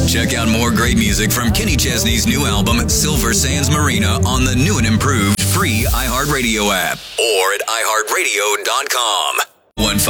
Check out more great music from Kenny Chesney's new album, Silver Sands Marina, on the new and improved free iHeartRadio app or at iHeartRadio.com.